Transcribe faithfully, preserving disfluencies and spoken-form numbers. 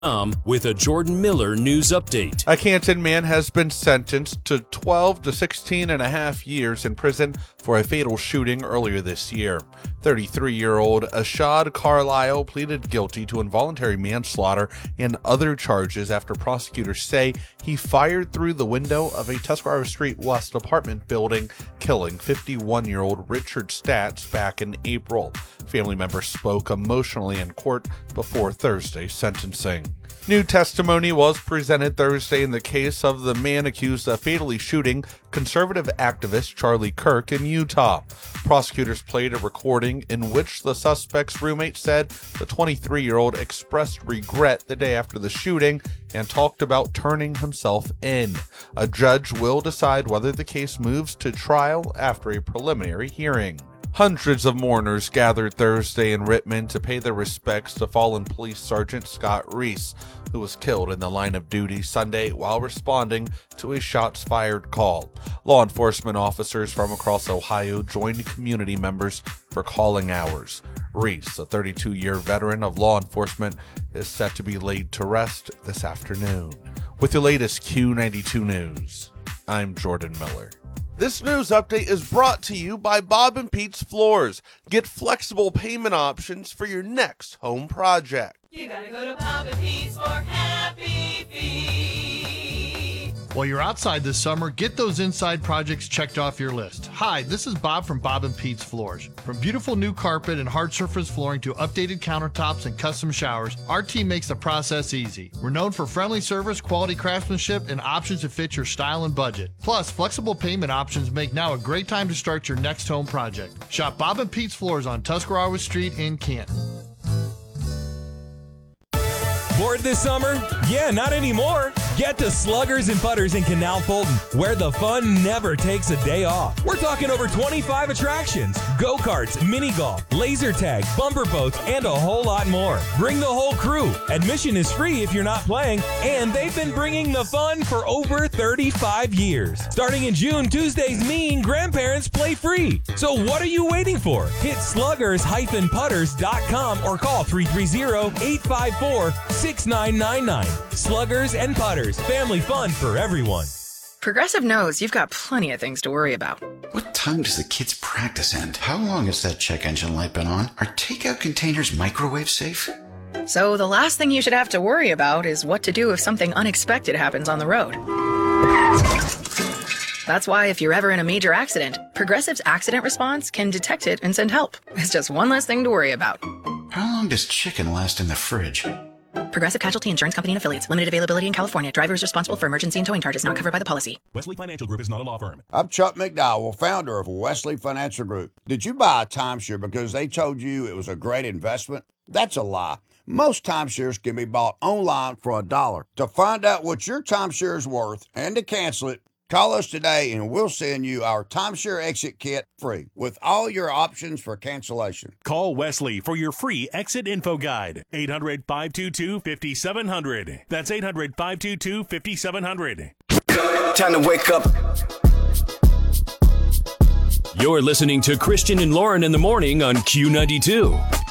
Um, with a Jordan Miller news update. A Canton man has been sentenced to twelve to sixteen and a half years in prison for a fatal shooting earlier this year. thirty-three-year-old Ashad Carlisle pleaded guilty to involuntary manslaughter and other charges after prosecutors say he fired through the window of a Tuscarawas Street West apartment building, killing fifty-one-year-old Richard Statz back in April. Family members spoke emotionally in court before Thursday's sentencing. New testimony was presented Thursday in the case of the man accused of fatally shooting conservative activist Charlie Kirk in Utah. Prosecutors played a recording in which the suspect's roommate said the twenty-three-year-old expressed regret the day after the shooting and talked about turning himself in. A judge will decide whether the case moves to trial after a preliminary hearing. Hundreds of mourners gathered Thursday in Rittman to pay their respects to fallen Police Sergeant Scott Reese, who was killed in the line of duty Sunday while responding to a shots-fired call. Law enforcement officers from across Ohio joined community members for calling hours. Reese, a thirty-two-year veteran of law enforcement, is set to be laid to rest this afternoon. With the latest Q ninety-two News, I'm Jordan Miller. This news update is brought to you by Bob and Pete's Floors. Get flexible payment options for your next home project. You gotta go to Bob and Pete's for happy feet. While you're outside this summer, get those inside projects checked off your list. Hi, this is Bob from Bob and Pete's Floors. From beautiful new carpet and hard surface flooring to updated countertops and custom showers, our team makes the process easy. We're known for friendly service, quality craftsmanship, and options to fit your style and budget. Plus, flexible payment options make now a great time to start your next home project. Shop Bob and Pete's Floors on Tuscarawas Street in Canton. Bored this summer? Yeah, not anymore. Get to Sluggers and Putters in Canal Fulton, where the fun never takes a day off. We're talking over twenty-five attractions, go-karts, mini golf, laser tag, bumper boats, and a whole lot more. Bring the whole crew. Admission is free if you're not playing, and they've been bringing the fun for over thirty-five years. Starting in June, Tuesdays mean grandparents play free. So what are you waiting for? Hit sluggers dash putters dot com or call three three zero, eight five four, six nine nine nine. Sluggers and Putters, family fun for everyone. Progressive knows you've got plenty of things to worry about. What time does the kids' practice end? How long has that check engine light been on? Are takeout containers microwave safe? So the last thing you should have to worry about is what to do if something unexpected happens on the road. That's why if you're ever in a major accident, Progressive's accident response can detect it and send help. It's just one less thing to worry about. How long does chicken last in the fridge? Progressive Casualty Insurance Company and Affiliates. Limited availability in California. Driver is responsible for emergency and towing charges not covered by the policy. Wesley Financial Group is not a law firm. I'm Chuck McDowell, founder of Wesley Financial Group. Did you buy a timeshare because they told you it was a great investment? That's a lie. Most timeshares can be bought online for a dollar. To find out what your timeshare is worth and to cancel it, call us today and we'll send you our timeshare exit kit free with all your options for cancellation. Call Wesley for your free exit info guide. eight hundred, five two two, five seven zero zero. That's eight hundred, five two two, five seven zero zero. Time to wake up. You're listening to Christian and Lauren in the morning on Q ninety-two.